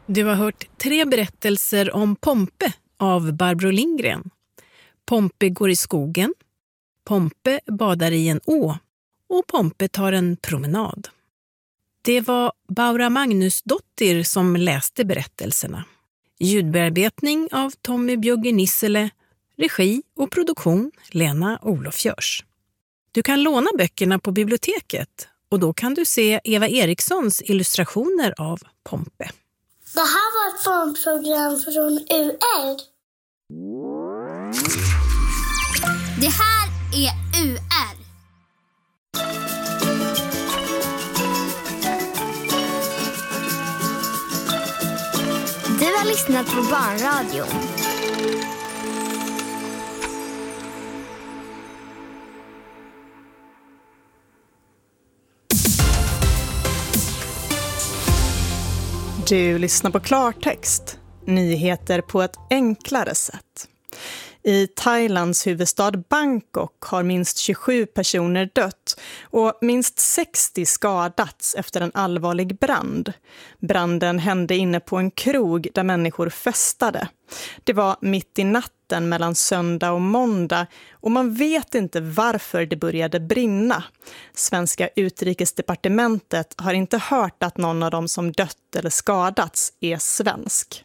Du har hört 3 berättelser om Pompe av Barbro Lindgren. Pompe går i skogen, Pompe badar i en å och Pompe tar en promenad. Det var Baura Magnusdottir som läste berättelserna. Ljudbearbetning av Tommy Bjugge Nissele, regi och produktion Lena Olofjörs. Du kan låna böckerna på biblioteket och då kan du se Eva Erikssons illustrationer av Pompe. Det här var ett barnprogram från UR. Det här är UR. Du har lyssnat på Barnradion. Du lyssnar på Klartext, nyheter på ett enklare sätt. I Thailands huvudstad Bangkok har minst 27 personer dött och minst 60 skadats efter en allvarlig brand. Branden hände inne på en krog där människor festade. Det var mitt i natten mellan söndag och måndag och man vet inte varför det började brinna. Svenska utrikesdepartementet har inte hört att någon av dem som dött eller skadats är svensk.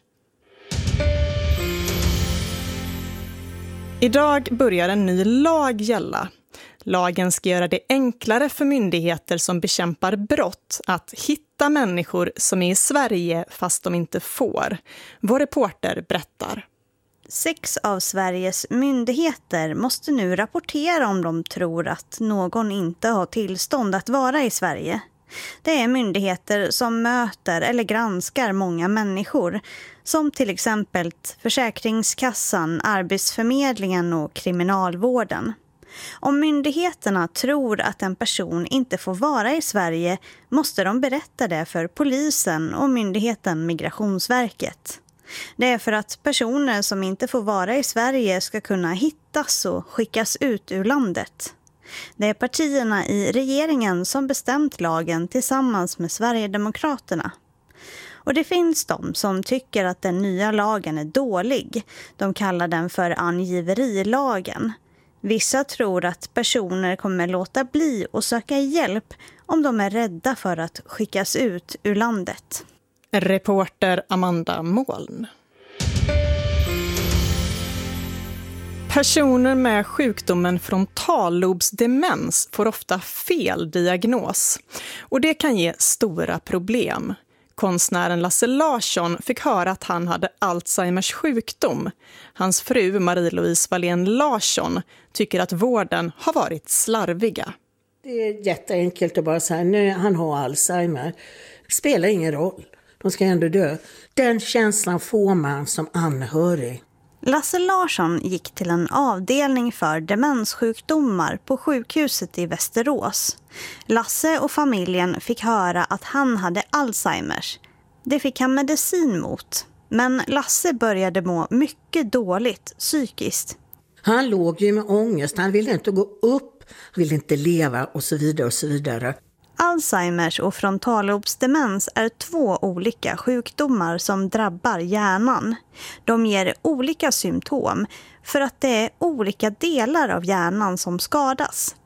Idag börjar en ny lag gälla. Lagen ska göra det enklare för myndigheter som bekämpar brott att hitta människor som är i Sverige fast de inte får. Vår reporter berättar. 6 av Sveriges myndigheter måste nu rapportera om de tror att någon inte har tillstånd att vara i Sverige. Det är myndigheter som möter eller granskar många människor, som till exempel Försäkringskassan, Arbetsförmedlingen och Kriminalvården. Om myndigheterna tror att en person inte får vara i Sverige måste de berätta det för polisen och myndigheten Migrationsverket. Det är för att personer som inte får vara i Sverige ska kunna hittas och skickas ut ur landet. Det är partierna i regeringen som bestämt lagen tillsammans med Sverigedemokraterna. Och det finns de som tycker att den nya lagen är dålig. De kallar den för angiverilagen. Vissa tror att personer kommer låta bli och söka hjälp om de är rädda för att skickas ut ur landet. Reporter Amanda Moln. Personer med sjukdomen frontallobsdemens får ofta fel diagnos och det kan ge stora problem. Konstnären Lasse Larsson fick höra att han hade Alzheimers sjukdom. Hans fru Marie-Louise Wallén Larsson tycker att vården har varit slarviga. Det är jätteenkelt att bara säga nej, han har Alzheimer. Det spelar ingen roll. De ska ändå dö. Den känslan får man som anhörig. Lasse Larsson gick till en avdelning för demenssjukdomar på sjukhuset i Västerås. Lasse och familjen fick höra att han hade Alzheimers. Det fick han medicin mot. Men Lasse började må mycket dåligt psykiskt. Han låg ju med ångest. Han ville inte gå upp, han ville inte leva och så vidare och så vidare. Alzheimers och frontallobsdemens är 2 olika sjukdomar som drabbar hjärnan. De ger olika symptom för att det är olika delar av hjärnan som skadas.